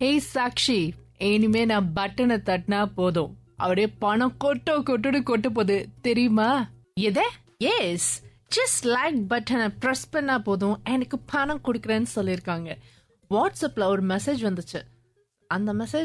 ஏய் சாக்ஷி, இனிமே நான் பட்டனை தட்டினா போதும், அப்படியே பணம் கொட்டுன்னு கொட்ட போகுது தெரியுமா? எத? எஸ், ஜஸ்ட் லைக் பட்டனை பிரஸ் பண்ணா போதும் எனக்கு பணம் கொடுக்குறேன்னு சொல்லிருக்காங்க. வாட்ஸ்அப்ல ஒரு மெசேஜ் வந்துச்சு. அந்த மெசேஜ்